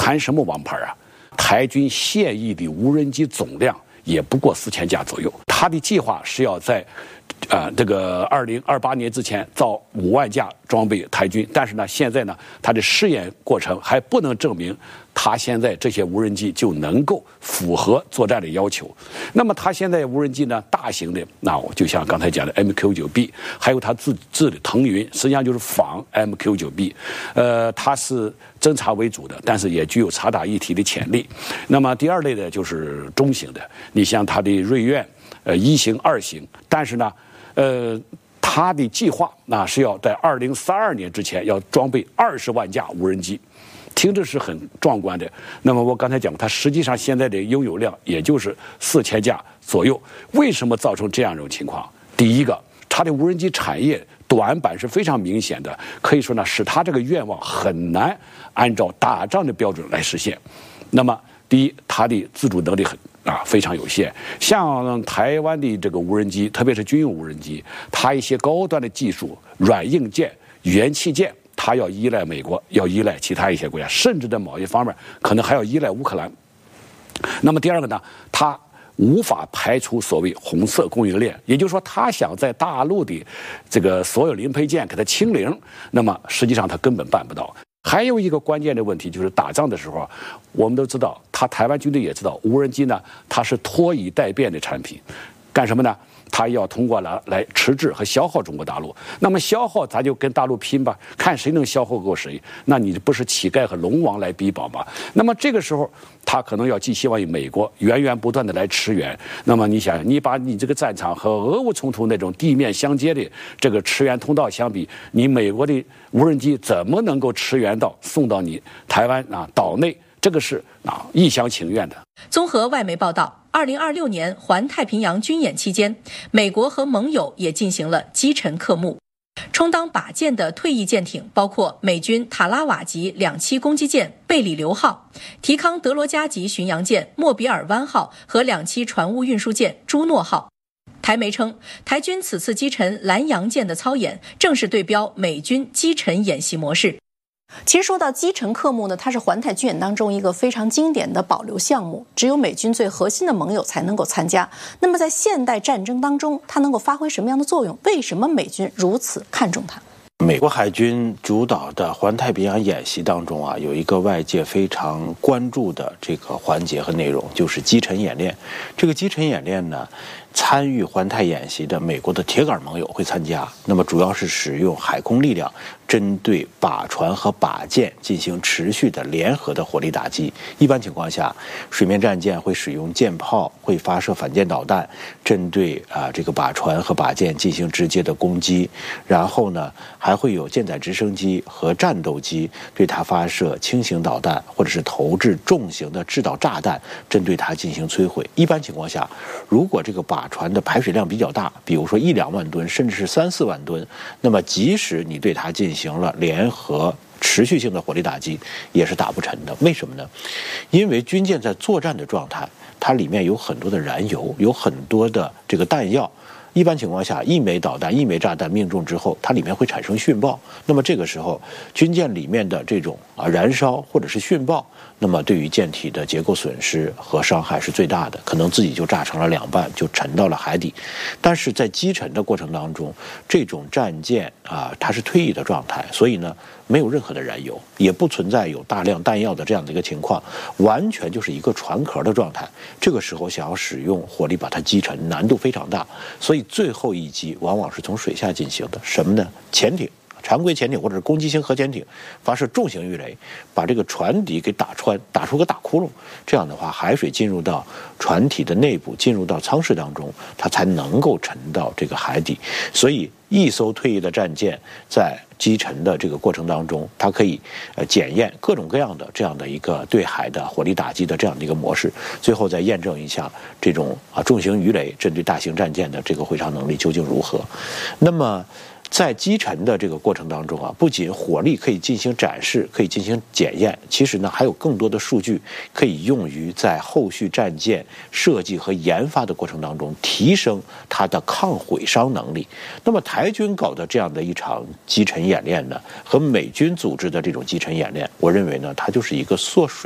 谈什么王牌啊？台军现役的无人机总量也不过4000架左右，他的计划是要在这个2028年之前造5万架装备台军，但是呢，现在呢，他的试验过程还不能证明他现在这些无人机就能够符合作战的要求。那么他现在无人机呢，大型的，那我就像刚才讲的 MQ-9B， 还有他自制的腾云，实际上就是仿 MQ-9B， 它是侦察为主的，但是也具有察打一体的潜力。那么第二类的就是中型的，你像它的瑞苑，1型、2型，但是呢，他的计划那是要在2032年之前要装备20万架无人机，听着是很壮观的。那么我刚才讲过，它实际上现在的拥有量也就是4000架左右。为什么造成这样一种情况？第一个，它的无人机产业短板是非常明显的，可以说呢，使他这个愿望很难按照打仗的标准来实现。那么第一，它的自主能力非常有限。像台湾的这个无人机，特别是军用无人机，它一些高端的技术、软硬件、元器件，它要依赖美国，要依赖其他一些国家，甚至在某一方面可能还要依赖乌克兰。那么第二个呢，它无法排除所谓红色供应链，也就是说，他想在大陆的这个所有零配件给它清零，那么实际上他根本办不到。还有一个关键的问题就是打仗的时候，我们都知道，台湾军队也知道，无人机呢它是拖以待变的产品，干什么呢？它要通过来迟滞和消耗中国大陆。那么消耗咱就跟大陆拼吧，看谁能消耗过谁。那你不是乞丐和龙王来比宝吗？那么这个时候，他可能要寄希望于美国源源不断的来驰援。那么你想，你把你这个战场和俄乌冲突那种地面相接的这个驰援通道相比，你美国的无人机怎么能够驰援到送到你台湾岛内？这个是一厢情愿的。 综合外媒报道，2026年环太平洋军演期间，美国和盟友也进行了击沉克目。充当靶舰的退役舰艇包括美军塔拉瓦级2栖攻击舰贝里流号、提康德罗加级巡洋舰莫比尔湾号和2栖船坞运输舰朱诺号。台媒称，台军此次击沉蓝洋舰的操演，正是对标美军击沉演习模式。 其实说到击沉克目呢，它是环太军演当中一个非常经典的保留项目，只有美军最核心的盟友才能够参加。那么在现代战争当中，它能够发挥什么样的作用？为什么美军如此看重它？ 美国海军主导的环太平洋演习当中有一个外界非常关注的这个环节和内容，就是击沉演练。这个击沉演练呢，参与环太演习的美国的铁杆盟友会参加，那么主要是使用海空力量针对靶船和靶舰进行持续的联合的火力打击。一般情况下，水面战舰会使用舰炮，会发射反舰导弹，针对这个靶船和靶舰进行直接的攻击。然后呢，还会有舰载直升机和战斗机对它发射轻型导弹，或者是投掷重型的制导炸弹，针对它进行摧毁。一般情况下，如果这个靶船的排水量比较大，比如说1-2万吨，甚至是3-4万吨，那么即使你对它进行了联合持续性的火力打击，也是打不沉的。为什么呢？因为军舰在作战的状态，它里面有很多的燃油，有很多的这个弹药。一般情况下，一枚导弹、一枚炸弹命中之后，它里面会产生殉爆。那么这个时候，军舰里面的这种燃烧或者是殉爆，那么对于舰体的结构损失和伤害是最大的，可能自己就炸成了2半，就沉到了海底。但是在击沉的过程当中，这种战舰它是退役的状态，所以呢，没有任何的燃油，也不存在有大量弹药的这样的一个情况，完全就是一个船壳的状态。这个时候想要使用火力把它击沉，难度非常大，所以最后一击往往是从水下进行的。什么呢？潜艇。常规潜艇或者是攻击型核潜艇发射重型鱼雷，把这个船底给打穿，打出个大窟窿。这样的话，海水进入到船体的内部，进入到舱室当中，它才能够沉到这个海底。所以，一艘退役的战舰在击沉的这个过程当中，它可以检验各种各样的这样的一个对海的火力打击的这样的一个模式，最后再验证一下这种重型鱼雷针对大型战舰的这个毁伤能力究竟如何。那么在击沉的这个过程当中不仅火力可以进行展示，可以进行检验，其实呢还有更多的数据可以用于在后续战舰设计和研发的过程当中提升它的抗毁伤能力。那么台军搞的这样的一场击沉演练呢，和美军组织的这种击沉演练，我认为呢，它就是一个缩水